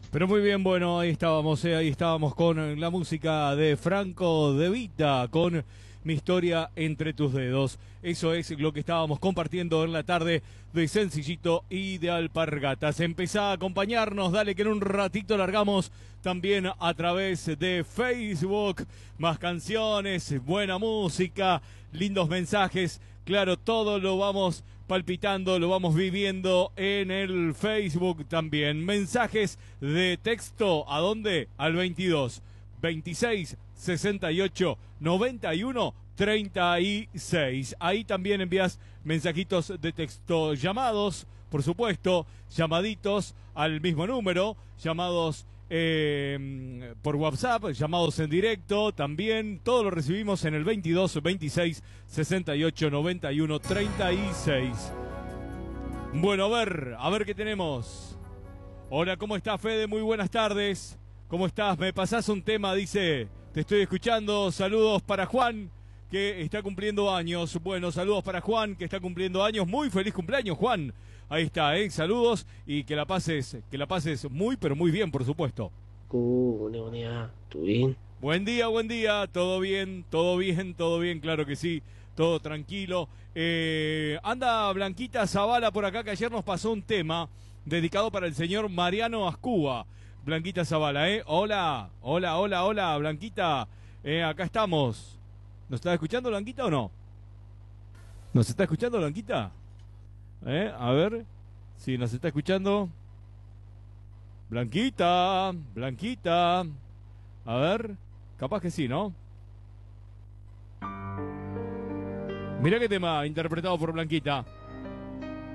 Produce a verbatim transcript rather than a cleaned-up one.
Pero muy bien, bueno, ahí estábamos, eh, ahí estábamos con la música de Franco De Vita, con Mi historia entre tus dedos. Eso es lo que estábamos compartiendo en la tarde de Sencillito y de Alpargatas. Empezá a acompañarnos, dale que en un ratito largamos también a través de Facebook. Más canciones, buena música, lindos mensajes. Claro, todo lo vamos palpitando, lo vamos viviendo en el Facebook también. Mensajes de texto, ¿a dónde? Al veintidós, veintiséis, sesenta y ocho, noventa y uno, treinta y seis. Ahí también envías mensajitos de texto, llamados, por supuesto, llamaditos al mismo número, llamados Eh, por WhatsApp, llamados en directo, también todo lo recibimos en el veintidós, veintiséis, sesenta y ocho, noventa y uno, treinta y seis. Bueno, a ver, a ver qué tenemos. Hola, ¿cómo estás, Fede? Muy buenas tardes. ¿Cómo estás? Me pasás un tema, dice, te estoy escuchando. Saludos para Juan, que está cumpliendo años. Bueno, saludos para Juan, que está cumpliendo años. Muy feliz cumpleaños, Juan. Ahí está, ¿eh? Saludos y que la pases, que la pases muy, pero muy bien, por supuesto. Uh, buen día, buen día. ¿Tú bien? Buen día, buen día. Todo bien, todo bien, todo bien, claro que sí. Todo tranquilo. Eh, anda Blanquita Zavala por acá, que ayer nos pasó un tema dedicado para el señor Mariano Ascúa. Blanquita Zavala, ¿eh? Hola, hola, hola, hola, Blanquita. Eh, acá estamos. ¿Nos está escuchando, Blanquita, o no? ¿Nos está escuchando, Blanquita? ¿Eh? A ver si nos está escuchando. Blanquita, Blanquita. A ver, capaz que sí, ¿no? Mirá qué tema interpretado por Blanquita.